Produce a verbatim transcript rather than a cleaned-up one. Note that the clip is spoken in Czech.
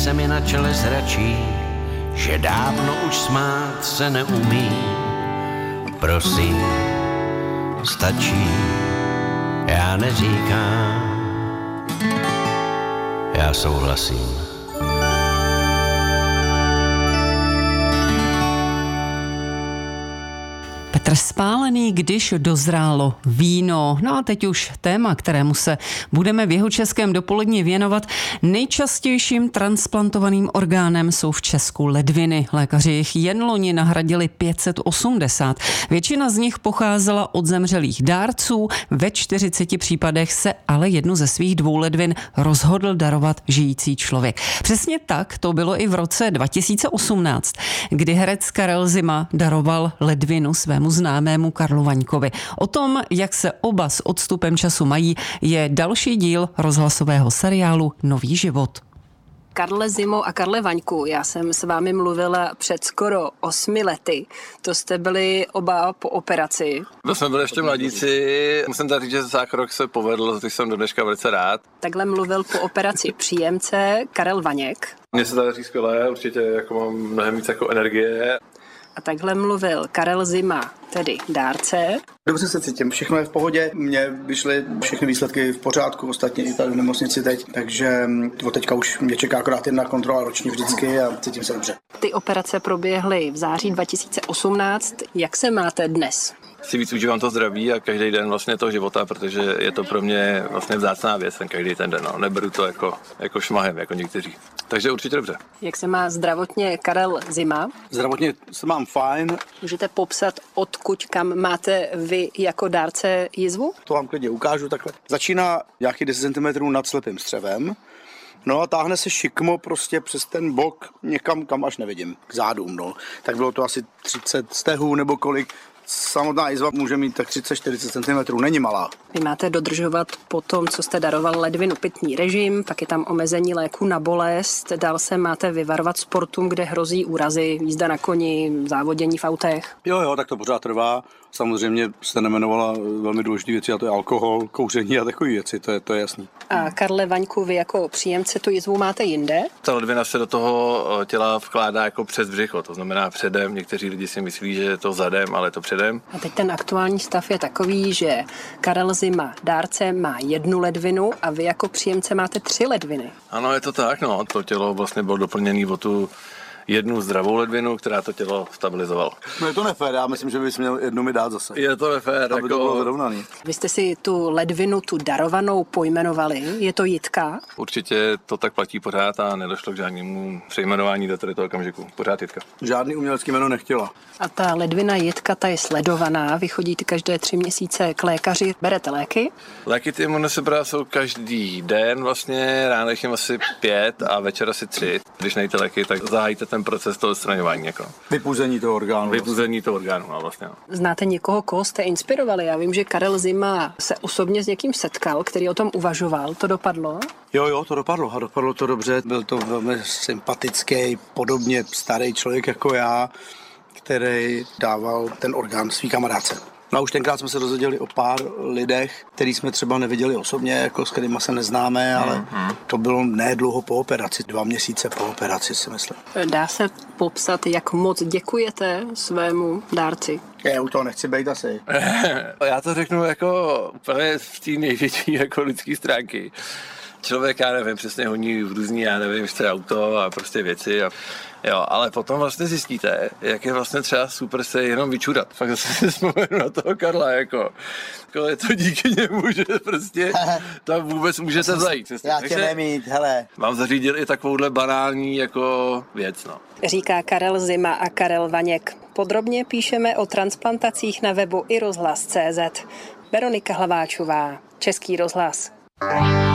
se mi na čele zračí, že dávno už smát se neumí. Prosím, stačí, já neříkám, já souhlasím. Petr Spálený, Když dozrálo víno. No a teď už téma, kterému se budeme v Jihočeském dopoledni věnovat. Nejčastějším transplantovaným orgánem jsou v Česku ledviny. Lékaři jich jen loni nahradili pět set osmdesát. Většina z nich pocházela od zemřelých dárců. Ve čtyřiceti případech se ale jednu ze svých dvou ledvin rozhodl darovat žijící člověk. Přesně tak to bylo i v roce dva tisíce osmnáct, kdy herec Karel Zima daroval ledvinu svému známému Karlu Vaňkovi. O tom, jak se oba s odstupem času mají, je další díl rozhlasového seriálu Nový život. Karle Zimo a Karle Vaňku, já jsem s vámi mluvila před skoro osmi lety. To jste byli oba po operaci. To jsme byli ještě mladíci. Musím tady říct, že zákrok se povedl, takže jsem do dneška velice rád. Takhle mluvil po operaci příjemce Karel Vaněk. Mně se tady říct skvěle, určitě jako mám mnohem víc jako energie. A takhle mluvil Karel Zima, tedy dárce. Dobře se cítím, všechno je v pohodě, mně vyšly všechny výsledky v pořádku, ostatně i tady v nemocnici teď, takže od teďka už mě čeká akorát jedna kontrola ročně vždycky a cítím se dobře. Ty operace proběhly v září dva tisíce osmnáct, jak se máte dnes? Si víc užívám to zdraví a každý den vlastně toho života, protože je to pro mě vlastně vzácná věc, ten každý ten den. No. Neberu to jako, jako šmahem, jako někteří. Takže určitě dobře. Jak se má zdravotně Karel Zima? Zdravotně se mám fajn. Můžete popsat, odkud kam máte vy jako dárce jizvu? To vám klidně ukážu takhle. Začíná nějaký deset centimetrů nad slepým střevem. No a táhne se šikmo prostě přes ten bok někam, kam až nevidím, k zádům, no. Tak bylo to asi třicet stehů nebo kolik. Samotná jizva může mít tak třicet až čtyřicet centimetrů, není malá. Vy máte dodržovat po tom, co jste daroval ledvinu, pitný režim, pak je tam omezení léku na bolest, dál se máte vyvarovat sportům, kde hrozí úrazy, jízda na koni, závodění v autech. Jo, jo, tak to pořád trvá. Samozřejmě jste nejmenovala velmi důležité věci, a to je alkohol, kouření a takové věci, to je, to je jasný. A Karle Vaňku, vy jako příjemce tu jizvu máte jinde? Ta ledvina se do toho těla vkládá jako přes břicho, to znamená předem. Někteří lidi si myslí, že je to zadem, ale to předem. A teď ten aktuální stav je takový, že Karel Zima, dárce, má jednu ledvinu a vy jako příjemce máte tři ledviny. Ano, je to tak, no. To tělo vlastně bylo doplněné o tu jednu zdravou ledvinu, která to tělo stabilizovala. No je to nefér, já myslím, že bys měl jednu mi dát zase. Je to nefér. Aby jako... to bylo vyrovnaný. Vy jste si tu ledvinu, tu darovanou pojmenovali, je to Jitka? Určitě to tak platí pořád a nedošlo k žádnému přejmenování do toho okamžiku. Pořád Jitka. Žádný umělecký jméno nechtěla. A ta ledvina Jitka, ta je sledovaná, vy chodíte každé tři měsíce k lékaři, berete léky? Léky ty imunosebrá jsou každý den, vlastně ráno jich jim asi pět a večer asi tři. Když nejte léky, tak zahájíte ten proces toho odstraňování. Jako. Vypuzení toho orgánu. Vypuzení toho orgánu, no, vlastně. No. Znáte někoho, koho jste inspirovali? Já vím, že Karel Zima se osobně s někým setkal, který o tom uvažoval. To dopadlo? Jo, jo, to dopadlo a dopadlo to dobře. Byl to velmi sympatický, podobně starý člověk jako já, který dával ten orgán svý kamarádce. No a už tenkrát jsme se dozvěděli o pár lidech, který jsme třeba neviděli osobně, jako s kterýma se neznáme, ale mm-hmm. to bylo nedlouho po operaci, dva měsíce po operaci, si myslím. Dá se popsat, jak moc děkujete svému dárci? Já u toho nechci být asi. Já to řeknu jako úplně v té největší jako lidské stránky. Člověk, já nevím, přesně honí v různý, já nevím, chce auto a prostě věci. A, jo, ale potom vlastně zjistíte, jak je vlastně třeba super se jenom vyčurat. Fakt zase si vzpomenu na toho Karla, jako, jako je to díky němu, že prostě tam vůbec můžete zajít. Já tě nemít, hele. Vám zařídil i takovouhle banální jako věc, no. Říká Karel Zima a Karel Vaněk. Podrobně píšeme o transplantacích na webu i rozhlas tečka cé zet. Veronika Hlaváčová, Český rozhlas.